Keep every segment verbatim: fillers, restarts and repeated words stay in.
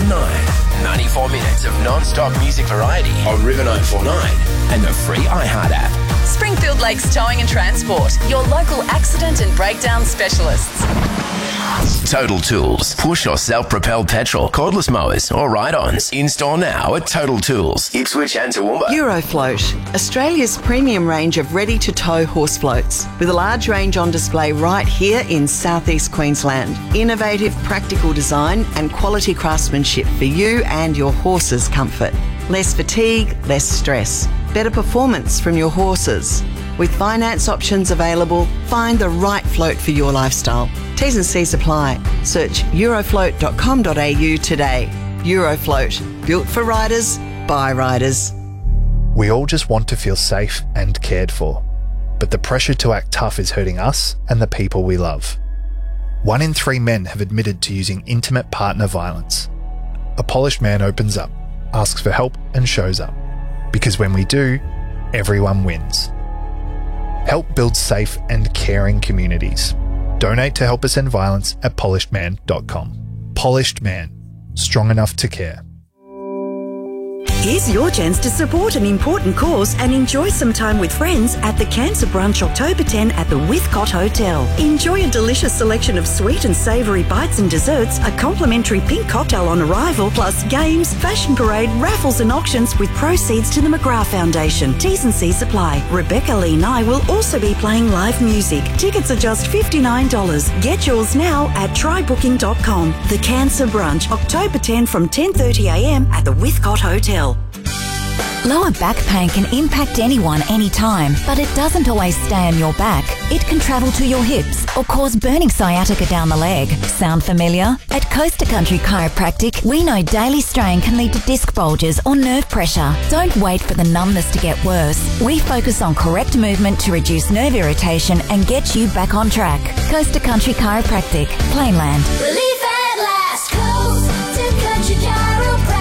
nine. ninety-four minutes of non-stop music variety on River nine forty-nine and the free iHeart app. Springfield Lakes Towing and Transport, your local accident and breakdown specialists. Total Tools. Push or self-propelled petrol, cordless mowers or ride-ons. In-store now at Total Tools, Ipswich and Toowoomba. Eurofloat, Australia's premium range of ready-to-tow horse floats, with a large range on display right here in southeast Queensland. Innovative, practical design and quality craftsmanship for you and your horse's comfort. Less fatigue, less stress. Better performance from your horses. With finance options available, find the right float for your lifestyle. T's and C's apply. Search eurofloat dot com dot a u today. Eurofloat, built for riders, by riders. We all just want to feel safe and cared for, but the pressure to act tough is hurting us and the people we love. One in three men have admitted to using intimate partner violence. A polished man opens up, asks for help and shows up. Because when we do, everyone wins. Help build safe and caring communities. Donate to Help Us End Violence at polished man dot com. Polished Man. Strong enough to care. Here's your chance to support an important cause and enjoy some time with friends at the Cancer Brunch October tenth at the Withcott Hotel. Enjoy a delicious selection of sweet and savoury bites and desserts, a complimentary pink cocktail on arrival, plus games, fashion parade, raffles and auctions with proceeds to the McGrath Foundation. T's and C's apply. Rebecca Lee Nye will also be playing live music. Tickets are just fifty-nine dollars. Get yours now at try booking dot com. The Cancer Brunch, October tenth from ten thirty a m at the Withcott Hotel. Lower back pain can impact anyone anytime, but it doesn't always stay on your back. It can travel to your hips or cause burning sciatica down the leg. Sound familiar? At Coast to Country Chiropractic, we know daily strain can lead to disc bulges or nerve pressure. Don't wait for the numbness to get worse. We focus on correct movement to reduce nerve irritation and get you back on track. Coast to Country Chiropractic, Plainland. Relief at last. Coast to Country Chiropractic.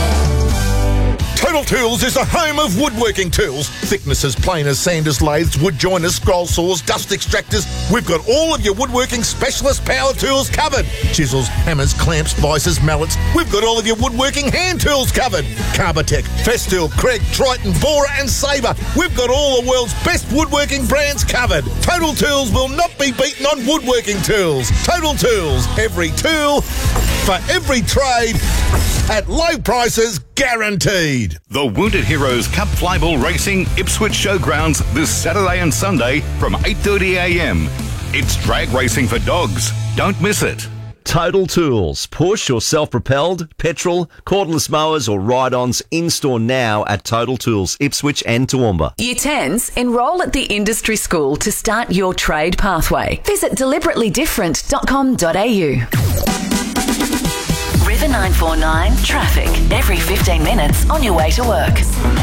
Total Tools is the home of woodworking tools. Thicknesses, planers, sanders, lathes, wood joiners, scroll saws, dust extractors. We've got all of your woodworking specialist power tools covered. Chisels, hammers, clamps, vices, mallets. We've got all of your woodworking hand tools covered. Carbotech, Festool, Craig, Triton, Bora and Sabre. We've got all the world's best woodworking brands covered. Total Tools will not be beaten on woodworking tools. Total Tools, every tool for every trade at low prices guaranteed. The Wounded Heroes Cup Flyball Racing Ipswich Showgrounds this Saturday and Sunday from eight thirty a m. It's drag racing for dogs. Don't miss it. Total Tools. Push or self-propelled, petrol, cordless mowers or ride-ons in-store now at Total Tools, Ipswich and Toowoomba. Year tens, enrol at the industry school to start your trade pathway. Visit deliberately different dot com dot a u. River nine forty-nine traffic every fifteen minutes on your way to work.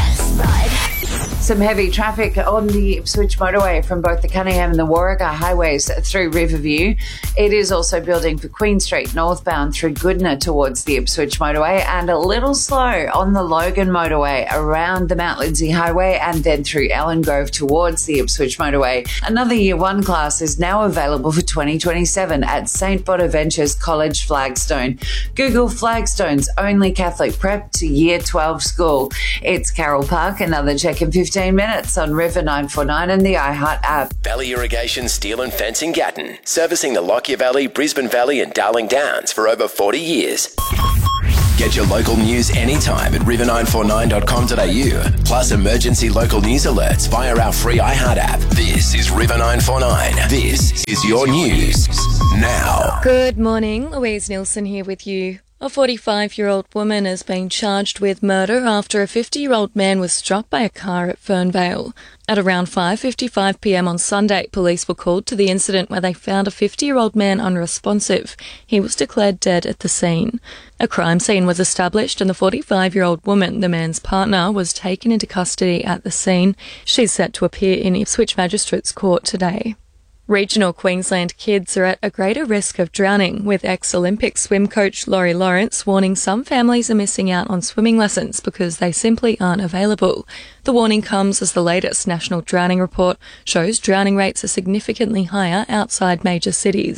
Some heavy traffic on the Ipswich motorway from both the Cunningham and the Warragah highways through Riverview. It is also building for Queen Street northbound through Goodna towards the Ipswich motorway, and a little slow on the Logan motorway around the Mount Lindesay highway and then through Ellen Grove towards the Ipswich motorway. Another year one class is now available for twenty twenty-seven at Saint Bonaventure's College Flagstone. Google Flagstone's only Catholic prep to year twelve school. It's Carroll Park, another check in fifteen minutes on River nine forty-nine and the iHeart app. Valley Irrigation Steel and Fence in Gatton, servicing the Lockyer Valley, Brisbane Valley and Darling Downs for over forty years. Get your local news anytime at river nine forty-nine dot com dot a u, plus emergency local news alerts via our free iHeart app. This is River nine forty-nine. This is your news now. Good morning, Louise Nielsen here with you. A forty-five-year-old woman has been charged with murder after a fifty-year-old man was struck by a car at Fernvale. At around five fifty-five p m on Sunday, police were called to the incident where they found a fifty-year-old man unresponsive. He was declared dead at the scene. A crime scene was established and the forty-five-year-old woman, the man's partner, was taken into custody at the scene. She's set to appear in Ipswich Magistrates Court today. Regional Queensland kids are at a greater risk of drowning, with ex-Olympic swim coach Laurie Lawrence warning some families are missing out on swimming lessons because they simply aren't available. The warning comes as the latest National Drowning Report shows drowning rates are significantly higher outside major cities.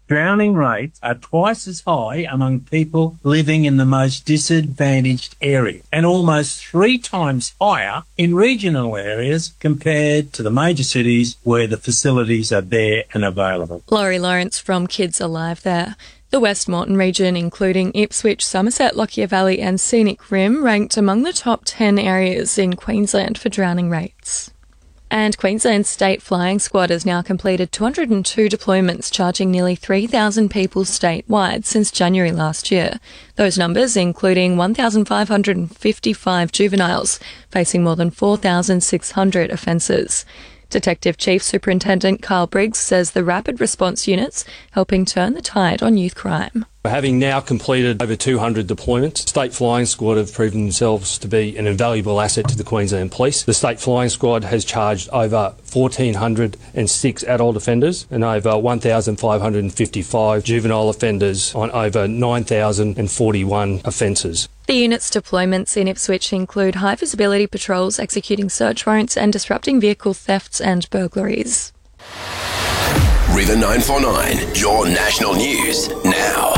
drowning rates are twice as high among people living in the most disadvantaged areas and almost three times higher in regional areas compared to the major cities where the facilities are there and available. Laurie Lawrence from Kids Alive there. The West Moreton region, including Ipswich, Somerset, Lockyer Valley and Scenic Rim, ranked among the top ten areas in Queensland for drowning rates. And Queensland's State Flying Squad has now completed two hundred two deployments, charging nearly three thousand people statewide since January last year. Those numbers including one thousand five hundred fifty-five juveniles, facing more than four thousand six hundred offences. Detective Chief Superintendent Carl Briggs says the rapid response units helping turn the tide on youth crime. Having now completed over two hundred deployments, State Flying Squad have proven themselves to be an invaluable asset to the Queensland Police. The State Flying Squad has charged over one thousand four hundred six adult offenders and over one thousand five hundred fifty-five juvenile offenders on over nine thousand forty-one offences. The unit's deployments in Ipswich include high visibility patrols executing search warrants and disrupting vehicle thefts and burglaries. River nine four nine, your national news now.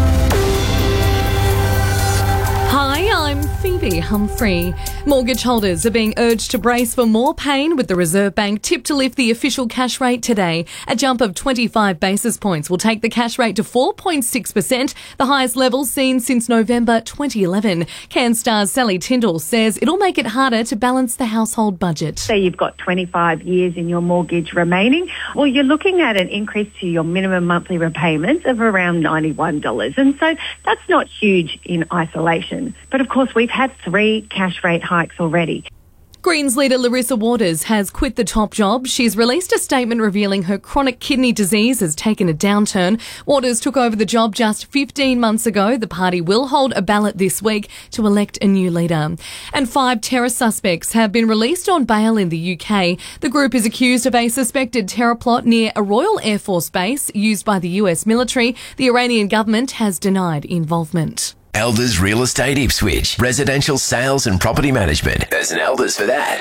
Hi, I'm Phoebe Humphrey. Mortgage holders are being urged to brace for more pain with the Reserve Bank tipped to lift the official cash rate today. A jump of twenty-five basis points will take the cash rate to four point six percent, the highest level seen since November twenty eleven. CanStar's Sally Tyndall says it'll make it harder to balance the household budget. Say you've got twenty-five years in your mortgage remaining, well, you're looking at an increase to your minimum monthly repayments of around ninety-one dollars. And so that's not huge in isolation. But of course, we've had three cash rate hikes already. Greens leader Larissa Waters has quit the top job. She's released a statement revealing her chronic kidney disease has taken a downturn. Waters took over the job just fifteen months ago. The party will hold a ballot this week to elect a new leader. And five terror suspects have been released on bail in the U K. The group is accused of a suspected terror plot near a Royal Air Force base used by the U S military. The Iranian government has denied involvement. Elders Real Estate Ipswich. Residential sales and property management. There's an Elders for that.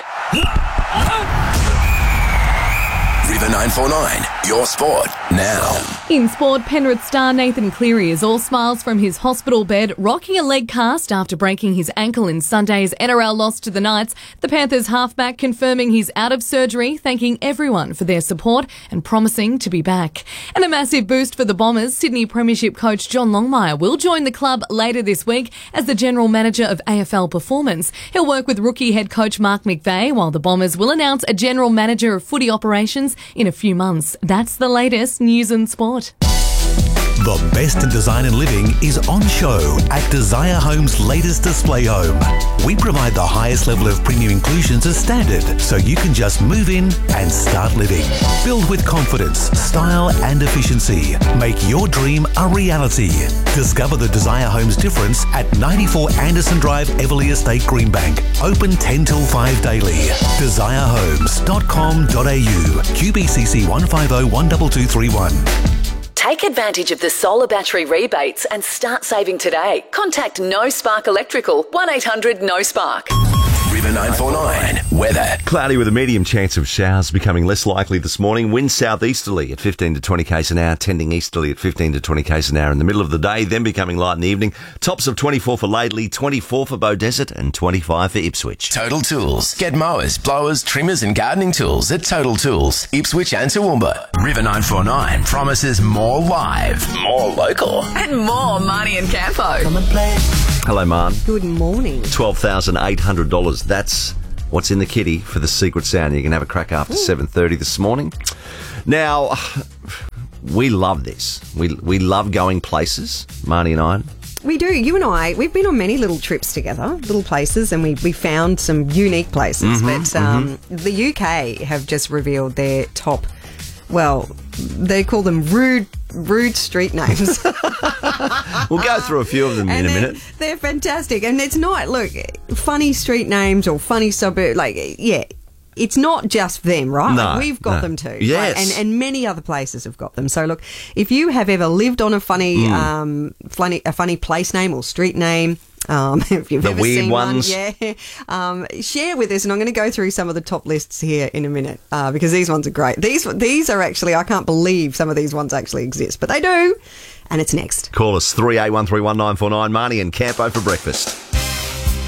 River nine four nine, your sport now. In sport, Penrith star Nathan Cleary is all smiles from his hospital bed, rocking a leg cast after breaking his ankle in Sunday's N R L loss to the Knights. The Panthers halfback confirming he's out of surgery, thanking everyone for their support and promising to be back. And a massive boost for the Bombers. Sydney Premiership coach John Longmire will join the club later this week as the general manager of A F L Performance. He'll work with rookie head coach Mark McVeigh, while the Bombers will announce a general manager of footy operations in a few months. That's the latest news and sport. The best in design and living is on show at Desire Home's latest display home. We provide the highest level of premium inclusions as standard, so you can just move in and start living. Build with confidence, style and efficiency. Make your dream a reality. Discover the Desire Home's difference at ninety-four Anderson Drive, Everleigh Estate, Greenbank. Open ten till five daily. desire homes dot com dot a u. Q B C C one five zero one two two three one. Take advantage of the solar battery rebates and start saving today. Contact No Spark Electrical, one eight hundred no spark. River nine four nine, weather. Cloudy with a medium chance of showers, becoming less likely this morning. Winds southeasterly at fifteen to twenty k's an hour, tending easterly at fifteen to twenty k's an hour in the middle of the day, then becoming light in the evening. Tops of twenty-four for Laidley, twenty-four for Beaudesert and twenty-five for Ipswich. Total Tools. Get mowers, blowers, trimmers and gardening tools at Total Tools, Ipswich and Toowoomba. River nine four nine promises more live, more local. And more Marnie and Campo. Come and play. Hello, Marn. Good morning. twelve thousand eight hundred dollars. That's what's in the kitty for the secret sound. You can have a crack after seven thirty this morning. Now, we love this. We we love going places, Marnie and I. We do. You and I, we've been on many little trips together, little places, and we, we found some unique places. Mm-hmm, but um, mm-hmm. the U K have just revealed their top, well, they call them rude rude street names. We'll go through a few of them and in a they're, minute. They're fantastic. And it's not, look, funny street names or funny suburb, like, yeah, it's not just them, right? No, Like, we've got no. them too. Yes. Right? And, and many other places have got them. So look, if you have ever lived on a funny, Mm. um, funny, a funny place name or street name, Um, if you've The ever weird seen ones. one, yeah, um, share with us, and I'm going to go through some of the top lists here in a minute uh, because these ones are great. These these are actually, I can't believe some of these ones actually exist, but they do, and it's next. Call us three eight one three one nine four nine. Marnie and Campo for breakfast.